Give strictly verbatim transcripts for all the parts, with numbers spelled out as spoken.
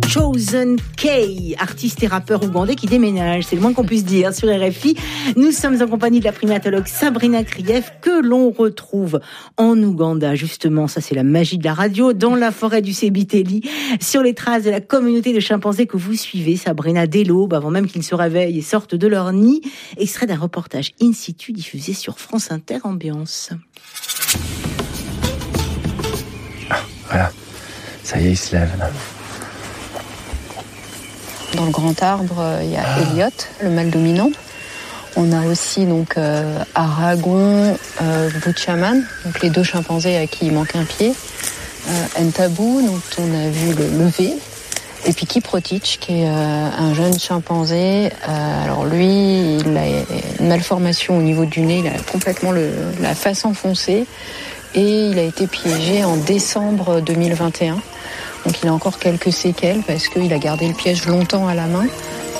Chosen K, artiste et rappeur ougandais qui déménage, c'est le moins qu'on puisse dire sur R F I. Nous sommes en compagnie de la primatologue Sabrina Krief que l'on retrouve en Ouganda, justement, ça c'est la magie de la radio, dans la forêt du Sebiteli, sur les traces de la communauté de chimpanzés que vous suivez, Sabrina, dès l'aube, avant même qu'ils ne se réveillent et sortent de leur nid. Extrait d'un reportage in situ diffusé sur France Inter Ambiance. Ah, voilà, ça y est, il se lève là. Dans le grand arbre, il y a Elliot, le mâle dominant. On a aussi donc euh, Aragon, euh, Buchaman, donc les deux chimpanzés à qui il manque un pied. Euh, Ntabu, dont on a vu le lever. Et puis Kiprotich, qui est euh, un jeune chimpanzé. Euh, alors lui, il a une malformation au niveau du nez, il a complètement le, la face enfoncée. Et il a été piégé en décembre deux mille vingt et un. Donc il a encore quelques séquelles parce qu'il a gardé le piège longtemps à la main.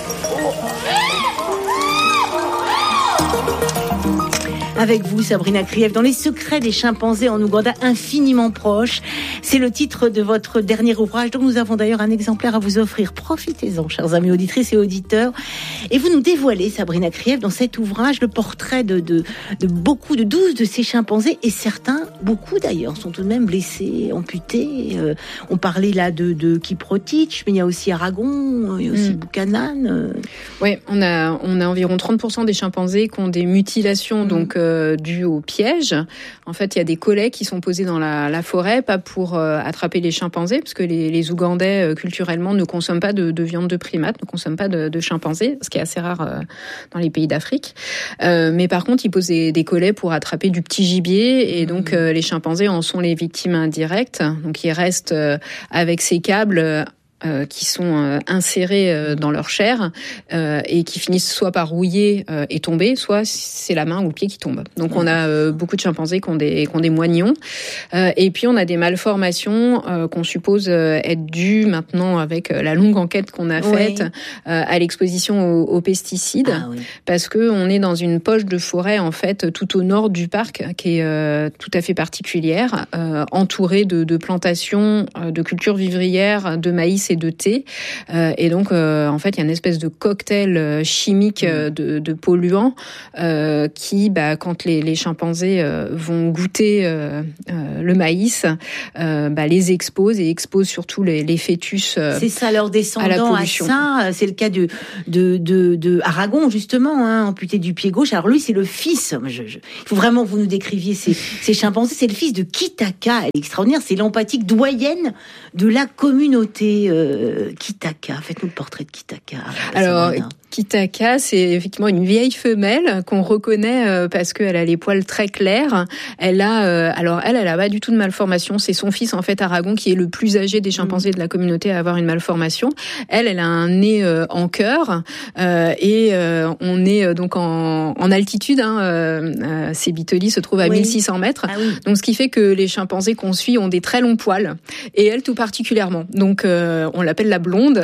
Avec vous, Sabrina Krief, dans les secrets des chimpanzés en Ouganda, infiniment proches. C'est le titre de votre dernier ouvrage, dont nous avons d'ailleurs un exemplaire à vous offrir. Profitez-en, chers amis auditrices et auditeurs. Et vous nous dévoilez, Sabrina Krief, dans cet ouvrage, le portrait de, de, de beaucoup, de douze de ces chimpanzés. Et certains, beaucoup d'ailleurs, sont tout de même blessés, amputés. Euh, on parlait là de, de Kiprotich, mais il y a aussi Aragon, il y a aussi mmh. Buchanan. Euh... Oui, on a, on a environ trente pour cent des chimpanzés qui ont des mutilations, mmh. donc euh, dû au piège. En fait, il y a des collets qui sont posés dans la, la forêt, pas pour euh, attraper les chimpanzés, parce que les, les Ougandais, euh, culturellement, ne consomment pas de, de viande de primates, ne consomment pas de, de chimpanzés, ce qui est assez rare euh, dans les pays d'Afrique. Euh, mais par contre, ils posent des, des collets pour attraper du petit gibier, et donc euh, les chimpanzés en sont les victimes indirectes. Donc, ils restent euh, avec ces câbles euh, Euh, qui sont euh, insérés euh, dans leur chair euh, et qui finissent soit par rouiller euh, et tomber, soit c'est la main ou le pied qui tombe. Donc on a euh, beaucoup de chimpanzés qui ont des, qui ont des moignons. Euh, et puis on a des malformations euh, qu'on suppose euh, être dues maintenant avec euh, la longue enquête qu'on a faite oui. euh, à l'exposition aux, aux pesticides, ah, oui. parce que on est dans une poche de forêt en fait tout au nord du parc qui est euh, tout à fait particulière, euh, entourée de, de plantations, euh, de cultures vivrières, de maïs et de thé. Euh, et donc, euh, en fait, il y a une espèce de cocktail euh, chimique euh, de, de polluants euh, qui, bah, quand les, les chimpanzés euh, vont goûter euh, euh, le maïs, euh, bah, les expose et expose surtout les, les fœtus euh, c'est ça, leurs descendants à la pollution. À ça, c'est le cas de, de, de, de Aragon, justement, hein, amputé du pied gauche. Alors lui, c'est le fils. Je, je, il faut vraiment que vous nous décriviez ces, ces chimpanzés. C'est le fils de Kitaka. Elle est extraordinaire. C'est l'empathique doyenne de la communauté. Euh, Kitaka, faites-nous le portrait de Kitaka. Alors, Kitaka, c'est effectivement une vieille femelle qu'on reconnaît euh, parce qu'elle a les poils très clairs. Elle a, euh, alors elle, elle a pas du tout de malformation. C'est son fils en fait, Aragon, qui est le plus âgé des chimpanzés mmh. de la communauté à avoir une malformation. Elle, elle a un nez euh, en cœur euh, et euh, on est euh, donc en, en altitude. Hein, euh, euh, Sebiteli se trouve à oui. mille six cents mètres. Ah oui. Donc ce qui fait que les chimpanzés qu'on suit ont des très longs poils et elle tout particulièrement. Donc euh, on l'appelle la blonde.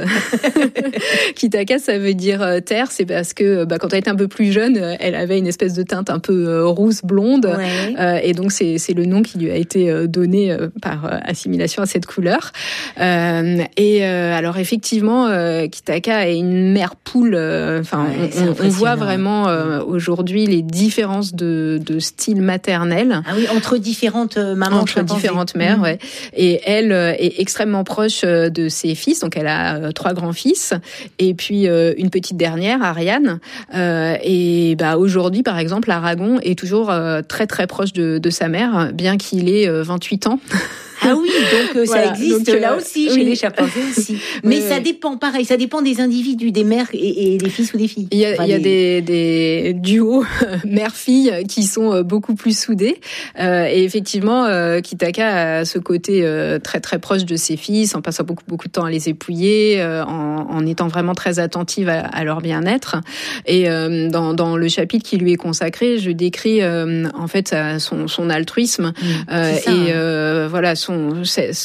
Kitaka, ça veut dire euh, terre, c'est parce que bah, quand elle était un peu plus jeune, elle avait une espèce de teinte un peu euh, rousse blonde, ouais. euh, et donc c'est, c'est le nom qui lui a été euh, donné euh, par euh, assimilation à cette couleur. Euh, et euh, alors effectivement, euh, Kitaka est une mère poule. Enfin, euh, ouais, on, on voit vraiment euh, aujourd'hui les différences de, de style maternel. Ah oui, entre différentes mamans, entre différentes mères, mmh. ouais. Et elle euh, est extrêmement proche de ses fils, donc elle a euh, trois grands-fils et puis euh, une petite dernière, Ariane. Euh, et bah aujourd'hui, par exemple, Aragon est toujours euh, très très proche de, de sa mère, bien qu'il ait euh, vingt-huit ans. Ah oui, donc euh, voilà, ça existe donc, euh, là aussi, chez oui. les chimpanzés aussi. Mais oui, ça oui. dépend, pareil, ça dépend des individus, des mères et, et des fils ou des filles. Il y a, enfin, il y a des... des, des duos mère-fille qui sont beaucoup plus soudés. Euh, et effectivement, euh, Kitaka a ce côté euh, très très proche de ses fils, en passant beaucoup beaucoup de temps à les épouiller, euh, en, en étant vraiment très attentive à, à leur bien-être. Et euh, dans, dans le chapitre qui lui est consacré, je décris euh, en fait son, son altruisme mmh, euh, et euh, voilà son C'est,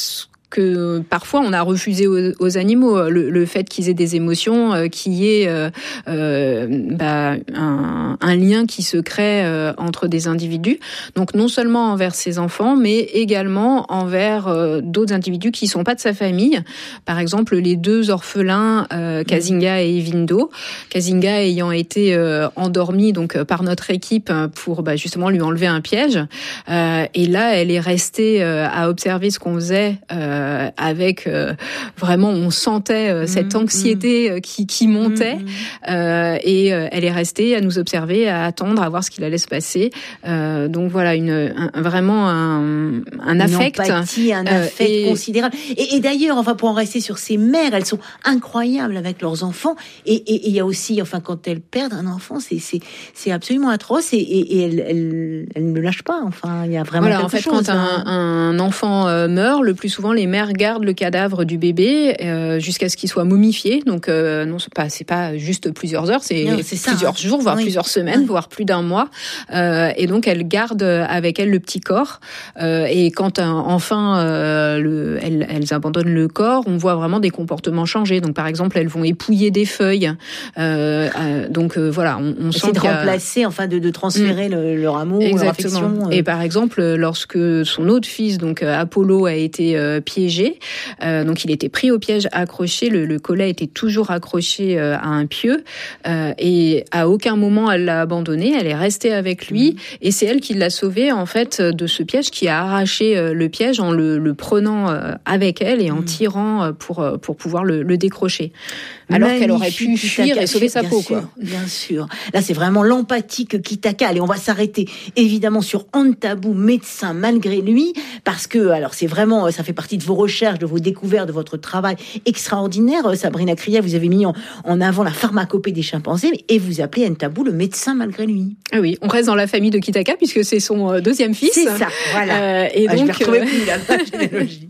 que parfois on a refusé aux, aux animaux, le, le fait qu'ils aient des émotions, euh, qu'il y ait euh, euh, bah, un, un lien qui se crée euh, entre des individus. Donc non seulement envers ses enfants, mais également envers euh, d'autres individus qui sont pas de sa famille. Par exemple, les deux orphelins, euh, Kazinga et Evindo. Kazinga ayant été euh, endormie donc par notre équipe pour bah, justement lui enlever un piège. Euh, et là, elle est restée euh, à observer ce qu'on faisait euh, avec euh, vraiment, on sentait euh, cette anxiété euh, qui, qui montait. Euh, et euh, elle est restée à nous observer, à attendre, à voir ce qu'il allait se passer. Euh, donc voilà, une, un, vraiment un, un affect. Une empathie, un affect euh, et... considérable. Et, et d'ailleurs, enfin, pour en rester sur ces mères, elles sont incroyables avec leurs enfants. Et il y a aussi, enfin, quand elles perdent un enfant, c'est, c'est, c'est absolument atroce. Et, et, et elles, elles, elles ne lâchent pas. Enfin, il y a vraiment voilà, quelque en fait, chose. Quand un, un enfant euh, meurt, le plus souvent, les mères gardent le cadavre du bébé euh, jusqu'à ce qu'il soit momifié. Donc, euh, non, c'est pas, c'est pas juste plusieurs heures, c'est, non, c'est plusieurs ça, jours, voire oui. plusieurs semaines, oui. voire plus d'un mois. Euh, et donc, elles gardent avec elles le petit corps. Euh, et quand un, enfin, euh, le, elles, elles abandonnent le corps, on voit vraiment des comportements changer. Donc, par exemple, elles vont épouiller des feuilles. Euh, euh, donc, euh, voilà, on, on sent c'est de remplacer, enfin, de, de transférer mmh. le, leur amour, exactement. Leur affection. Euh. Et par exemple, lorsque son autre fils, donc Apollo, a été euh, piégé, euh, donc il était pris au piège, accroché, le, le collet était toujours accroché euh, à un pieu, euh, et à aucun moment elle l'a abandonné, elle est restée avec lui, mmh. et c'est elle qui l'a sauvé en fait de ce piège, qui a arraché euh, le piège en le, le prenant euh, avec elle et en mmh. tirant euh, pour pour pouvoir le, le décrocher. Alors magnifique, qu'elle aurait pu fuir et sauver sa peau, sûr, quoi. Bien sûr. Là, c'est vraiment l'empathique Kitaka. Allez, on va s'arrêter évidemment sur Antabou, médecin malgré lui, parce que, alors, c'est vraiment, ça fait partie de vos recherches, de vos découvertes, de votre travail extraordinaire. Sabrina Krief, vous avez mis en, en avant la pharmacopée des chimpanzés et vous appelez Antabou le médecin malgré lui. Ah oui, on reste dans la famille de Kitaka puisque c'est son deuxième fils. C'est ça, voilà. Euh, et ah, donc, je vais retrouver plus la généalogie.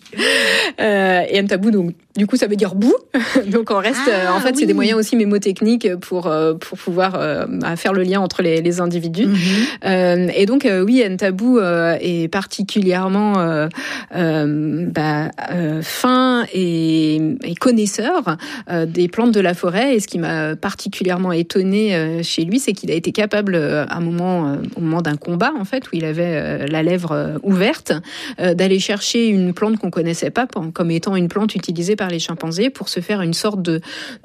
euh, et Antabou, donc, du coup, ça veut dire bout. Donc, on reste. Ah, en fait, oui. c'est des moyens aussi mémotechniques pour pour pouvoir euh, faire le lien entre les, les individus. Mm-hmm. Euh, et donc, euh, oui, Antabou euh, est particulièrement euh, euh, bah, euh, fin et, et connaisseur euh, des plantes de la forêt. Et ce qui m'a particulièrement étonnée euh, chez lui, c'est qu'il a été capable, euh, à un moment, euh, au moment d'un combat, en fait, où il avait euh, la lèvre euh, ouverte, euh, d'aller chercher une plante qu'on connaissait pas comme étant une plante utilisée par les chimpanzés pour se faire une sorte de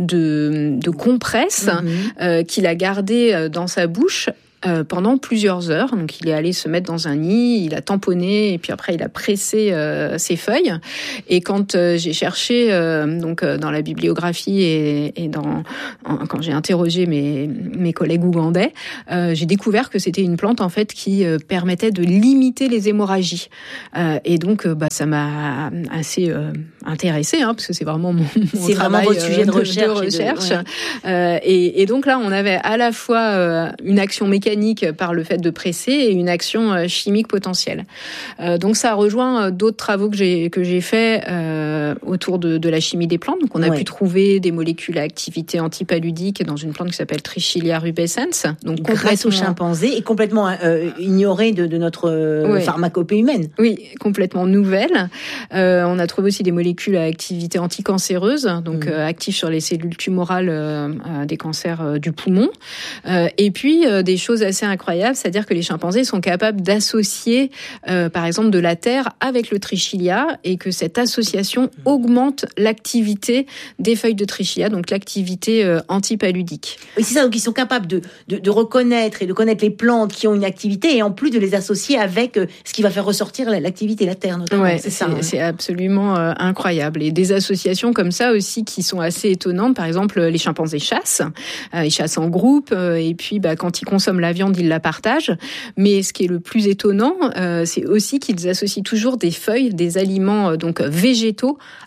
de, de compresse mmh. euh, qu'il a gardée dans sa bouche euh, pendant plusieurs heures. Donc, il est allé se mettre dans un nid, il a tamponné et puis après, il a pressé euh, ses feuilles. Et quand euh, j'ai cherché euh, donc euh, dans la bibliographie et, et dans en, quand j'ai interrogé mes mes collègues ougandais, euh, j'ai découvert que c'était une plante en fait qui euh, permettait de limiter les hémorragies. Euh, et donc, euh, bah, ça m'a assez euh, intéressée, hein, parce que c'est vraiment mon, mon c'est travail vraiment votre sujet de, de recherche. De recherche. Et, de, ouais. euh, et, et donc là, on avait à la fois euh, une action mécanique par le fait de presser et une action euh, chimique potentielle. Euh, donc ça rejoint euh, d'autres travaux que j'ai que j'ai fait euh, autour de, de la chimie des plantes. Donc on a ouais. pu trouver des molécules à activité antipaludique dans une plante qui s'appelle Trichilia rubescens. Donc grâce aux chimpanzés et complètement euh, ignorée de, de notre euh, ouais. pharmacopée humaine. Oui, complètement nouvelle. Euh, on a trouvé aussi des molécules à activité anticancéreuse, donc mmh. euh, actives sur les cellules tumorales euh, euh, des cancers euh, du poumon. Euh, et puis euh, des choses assez incroyables, c'est-à-dire que les chimpanzés sont capables d'associer, euh, par exemple, de la terre avec le trichilia et que cette association augmente l'activité des feuilles de trichilia, donc l'activité euh, antipaludique. Oui, c'est ça. Donc ils sont capables de, de, de reconnaître et de connaître les plantes qui ont une activité et en plus de les associer avec euh, ce qui va faire ressortir l'activité, la terre notamment. Ouais, c'est, c'est ça. Hein. C'est absolument euh, incroyable. Et des associations comme ça aussi qui sont assez étonnantes. Par exemple, les chimpanzés chassent. Euh, ils chassent en groupe euh, et puis bah, quand ils consomment la viande, ils la partagent. Mais ce qui est le plus étonnant, euh, c'est aussi qu'ils associent toujours des feuilles, des aliments euh, donc végétaux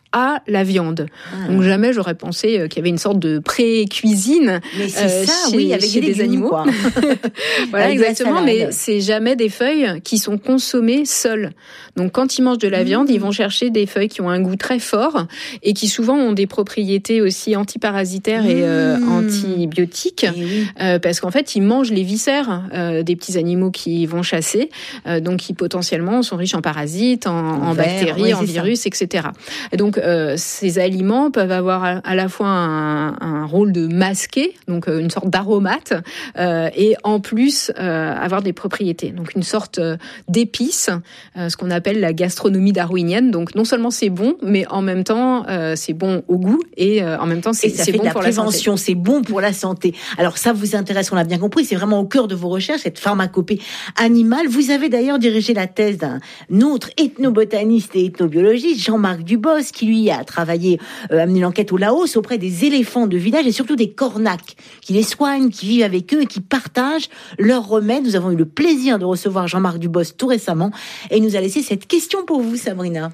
à la viande. Ah. Donc jamais j'aurais pensé qu'il y avait une sorte de pré-cuisine. Mais c'est euh, ça, chez, oui, avec chez des, des légumes, animaux. Quoi. Voilà, exactement. Mais c'est jamais des feuilles qui sont consommées seules. Donc quand ils mangent de la viande, mmh. ils vont chercher des feuilles qui ont un goût très fort et qui souvent ont des propriétés aussi antiparasitaires mmh. et euh, antibiotiques, et oui. euh, parce qu'en fait ils mangent les viscères euh, des petits animaux qui vont chasser, euh, donc qui potentiellement sont riches en parasites, en, en, en bactéries, ouais, en virus, ça. et cetera. Et donc euh, ces aliments peuvent avoir à, à la fois un, un rôle de masquer, donc euh, une sorte d'aromate, euh, et en plus euh, avoir des propriétés, donc une sorte euh, d'épice, euh, ce qu'on appelle la gastronomie darwinienne. Donc non seulement c'est bon, mais en même temps euh, c'est bon au goût et euh, en même temps c'est, et ça c'est fait bon de la pour prévention, la santé. C'est bon pour la santé. Alors ça vous intéresse, on l'a bien compris, c'est vraiment au cœur de vos recherches, cette pharmacopée animale. Vous avez d'ailleurs dirigé la thèse d'un autre ethnobotaniste et ethnobiologiste, Jean-Marc Dubos, qui lui a travaillé, euh, amené l'enquête au Laos auprès des éléphants de village et surtout des cornacs, qui les soignent, qui vivent avec eux et qui partagent leurs remèdes. Nous avons eu le plaisir de recevoir Jean-Marc Dubos tout récemment et il nous a laissé cette question pour vous, Sabrina.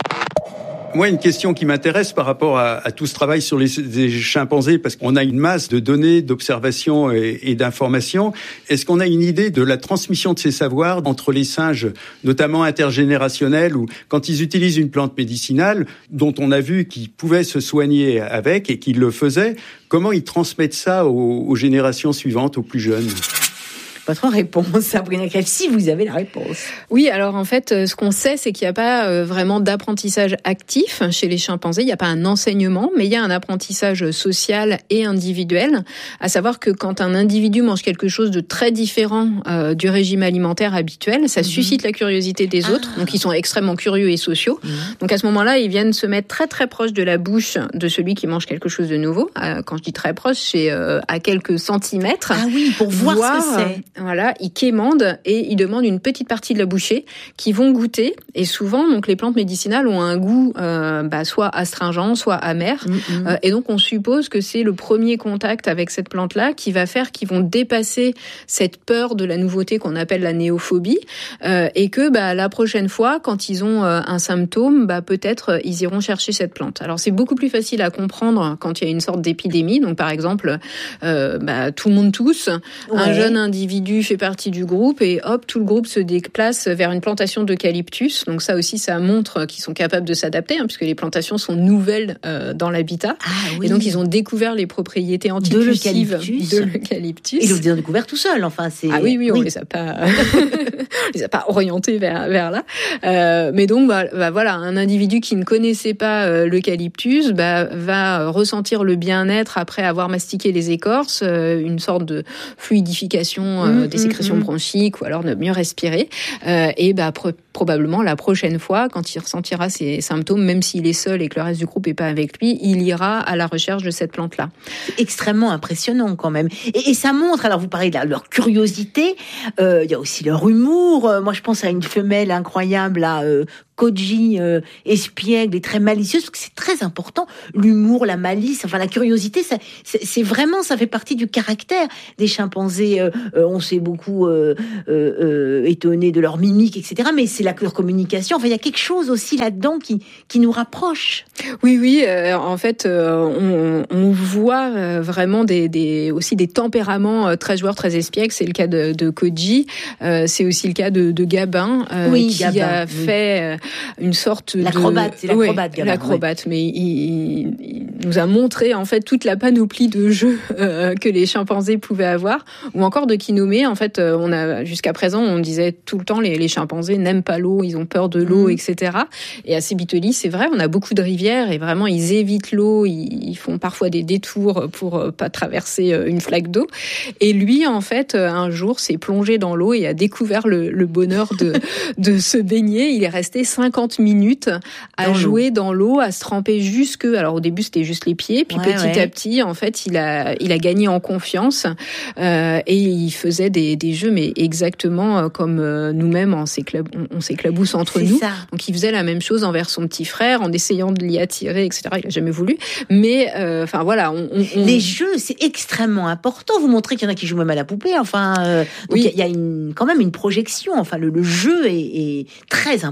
Moi, une question qui m'intéresse par rapport à, à tout ce travail sur les, les chimpanzés, parce qu'on a une masse de données, d'observations et, et d'informations. Est-ce qu'on a une idée de la transmission de ces savoirs entre les singes, notamment intergénérationnels, ou quand ils utilisent une plante médicinale, dont on a vu qu'ils pouvaient se soigner avec et qu'ils le faisaient, comment ils transmettent ça aux, aux générations suivantes, aux plus jeunes ? Votre réponse, Sabrina Crève, si vous avez la réponse. Oui, alors en fait, ce qu'on sait, c'est qu'il n'y a pas vraiment d'apprentissage actif chez les chimpanzés. Il n'y a pas un enseignement, mais il y a un apprentissage social et individuel. À savoir que quand un individu mange quelque chose de très différent euh, du régime alimentaire habituel, ça mmh. suscite la curiosité des ah. autres. Donc ils sont extrêmement curieux et sociaux. Mmh. Donc à ce moment-là, ils viennent se mettre très très proche de la bouche de celui qui mange quelque chose de nouveau. Euh, quand je dis très proche, c'est euh, à quelques centimètres. Ah oui, pour voir, voir ce que c'est. Voilà, ils quémandent et ils demandent une petite partie de la bouchée qu'ils vont goûter. Et souvent, donc les plantes médicinales ont un goût euh, bah, soit astringent, soit amer. Mm-hmm. Euh, et donc on suppose que c'est le premier contact avec cette plante-là qui va faire qu'ils vont dépasser cette peur de la nouveauté qu'on appelle la néophobie, euh, et que bah, la prochaine fois, quand ils ont euh, un symptôme, bah, peut-être euh, ils iront chercher cette plante. Alors c'est beaucoup plus facile à comprendre quand il y a une sorte d'épidémie. Donc par exemple, euh, bah, tout le monde tousse, ouais. un jeune individu fait partie du groupe et hop, tout le groupe se déplace vers une plantation d'eucalyptus. Donc ça aussi, ça montre qu'ils sont capables de s'adapter, hein, puisque les plantations sont nouvelles euh, dans l'habitat. Ah, oui. Et donc ils ont découvert les propriétés antitussives de l'eucalyptus. De l'eucalyptus. Et ils les ont découvert tout seuls. Enfin, c'est. Ah oui, oui, on oui. les a pas, on les a pas orientés vers vers là. Euh, mais donc, bah, bah voilà, un individu qui ne connaissait pas euh, l'eucalyptus, bah va ressentir le bien-être après avoir mastiqué les écorces, euh, une sorte de fluidification. Euh, des sécrétions mmh, mmh. bronchiques ou alors de mieux respirer euh, et bah pro- probablement la prochaine fois quand il ressentira ces symptômes, même s'il est seul et que le reste du groupe est pas avec lui, il ira à la recherche de cette plante là. C'est extrêmement impressionnant quand même et, et ça montre, alors vous parlez de la, leur curiosité, euh, il y a aussi leur humour. Euh, moi je pense à une femelle incroyable là, euh, Koji, euh, espiègle et très malicieuse, parce que c'est très important, l'humour, la malice, enfin la curiosité, ça, c'est, c'est vraiment, ça fait partie du caractère des chimpanzés. Euh, euh, on s'est beaucoup euh, euh, euh, étonné de leur mimique, et cetera. Mais c'est la leur communication. Enfin, il y a quelque chose aussi là-dedans qui qui nous rapproche. Oui, oui. Euh, en fait, euh, on, on voit euh, vraiment des, des aussi des tempéraments euh, très joueurs, très espiègles. C'est le cas de, de Koji. Euh, c'est aussi le cas de, de Gabin, euh, oui, qui Gabin, a oui. fait euh, une sorte l'acrobate, de... c'est l'acrobate, oui, Gabin, l'acrobate. Ouais. Mais il, il, il nous a montré en fait toute la panoplie de jeux euh, que les chimpanzés pouvaient avoir, ou encore de Kinome. En fait, euh, on a jusqu'à présent, on disait tout le temps les, les chimpanzés n'aiment pas l'eau, ils ont peur de l'eau, mmh. et cetera. Et à Sibitoli, c'est vrai, on a beaucoup de rivières et vraiment ils évitent l'eau, ils, ils font parfois des détours pour euh, pas traverser euh, une flaque d'eau. Et lui, en fait, euh, un jour, s'est plongé dans l'eau et a découvert le, le bonheur de de se baigner. Il est resté cinquante minutes à dans jouer l'eau. dans l'eau, à se tremper jusque. Alors au début, c'était juste les pieds, puis ouais, petit ouais. à petit, en fait, il a il a gagné en confiance euh, et il faisait des des jeux, mais exactement comme euh, nous-mêmes, on s'éclab... on s'éclabousse entre c'est nous. Ça. Donc il faisait la même chose envers son petit frère en essayant de l'y attirer, et cetera. Il a jamais voulu, mais enfin euh, voilà. On, on, on... Les jeux, c'est extrêmement important. Vous montrez qu'il y en a qui jouent même à la poupée. Enfin, euh, donc il oui. y a, y a une, quand même une projection. Enfin, le, le jeu est, est très important. Oui,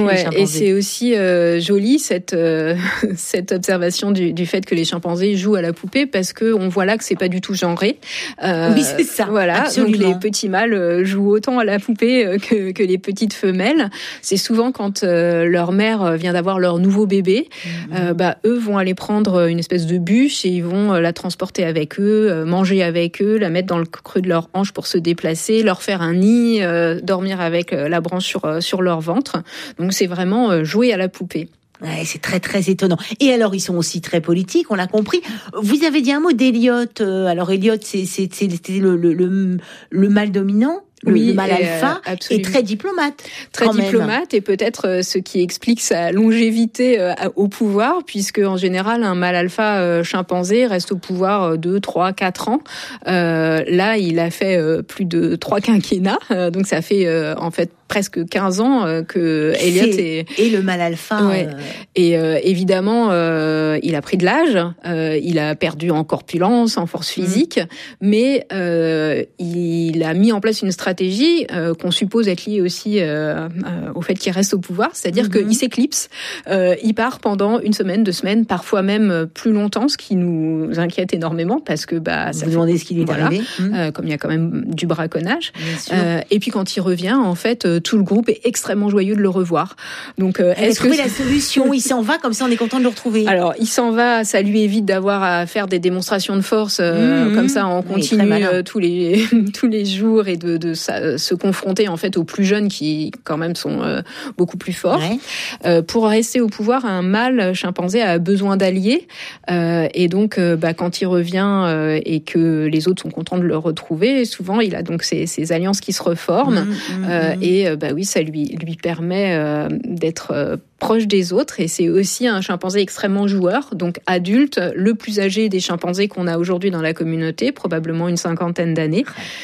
ouais, les chimpanzés. Et c'est aussi euh, joli cette euh, cette observation du, du fait que les chimpanzés jouent à la poupée, parce que on voit là que c'est pas du tout genré. Euh, oui, c'est ça. Voilà, absolument. donc les petits mâles jouent autant à la poupée que que les petites femelles. C'est souvent quand euh, leur mère vient d'avoir leur nouveau bébé, mmh. euh, bah eux vont aller prendre une espèce de bûche et ils vont la transporter avec eux, manger avec eux, la mettre dans le creux de leur hanche pour se déplacer, leur faire un nid, euh, dormir avec la branche sur sur leur ventre. Donc c'est vraiment jouer à la poupée. Ouais, c'est très très étonnant. Et alors ils sont aussi très politiques, on l'a compris. Vous avez dit un mot d'Eliott. Alors Eliott, c'est c'est c'est le le le, le mâle dominant. Le, oui, le mâle alpha euh, est très diplomate. Très diplomate, et peut-être euh, ce qui explique sa longévité euh, au pouvoir, puisque en général un mâle alpha euh, chimpanzé reste au pouvoir deux, trois, quatre ans. Euh, là, il a fait euh, plus de trois quinquennats, euh, donc ça fait euh, en fait presque quinze ans euh, que Eliott est... Et le mâle alpha... Ouais. Euh... Et euh, évidemment, euh, il a pris de l'âge, euh, il a perdu en corpulence, en force physique, mmh. mais euh, il a mis en place une stratégie euh, qu'on suppose être liée aussi euh, euh, au fait qu'il reste au pouvoir, c'est-à-dire mmh. qu'il s'éclipse, euh, il part pendant une semaine, deux semaines, parfois même plus longtemps, ce qui nous inquiète énormément, parce que... bah, ça Vous fait... demandez ce qui lui est voilà, arrivé mmh. euh, comme il y a quand même du braconnage. Euh, et puis quand il revient, en fait... tout le groupe est extrêmement joyeux de le revoir. Donc, euh, est-ce que la solution, il s'en va comme ça, on est content de le retrouver. Alors, il s'en va, ça lui évite d'avoir à faire des démonstrations de force euh, mmh, comme ça en continu euh, tous les tous les jours, et de, de ça, se confronter en fait aux plus jeunes qui quand même sont euh, beaucoup plus forts. Ouais. Euh, pour rester au pouvoir, un mâle chimpanzé a besoin d'alliés, euh, et donc euh, bah, quand il revient euh, et que les autres sont contents de le retrouver, souvent il a donc ces, ces alliances qui se reforment, mmh, euh, mmh. et bah oui, ça lui lui permet euh, d'être euh, proche des autres, et c'est aussi un chimpanzé extrêmement joueur, donc adulte, le plus âgé des chimpanzés qu'on a aujourd'hui dans la communauté, probablement une cinquantaine d'années.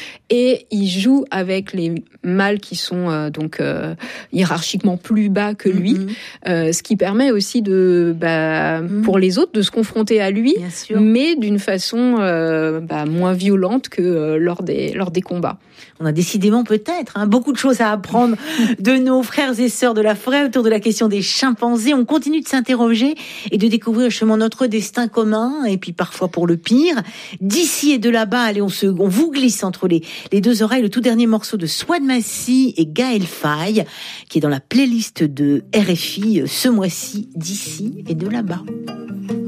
Et il joue avec les mâles qui sont euh, donc euh, hiérarchiquement plus bas que lui, mm-hmm. euh, ce qui permet aussi de, bah, mm-hmm. pour les autres, de se confronter à lui, mais d'une façon euh, bah, moins violente que euh, lors des lors des combats. On a décidément peut-être hein, beaucoup de choses à apprendre de nos frères et sœurs de la forêt autour de la question des chimpanzés. On continue de s'interroger et de découvrir justement notre destin commun, et puis parfois pour le pire. D'ici et de là-bas, allez, on se, on vous glisse entre les les deux oreilles le tout dernier morceau de Swad Massi et Gaël Faye, qui est dans la playlist de R F I ce mois-ci, D'ici et de là-bas.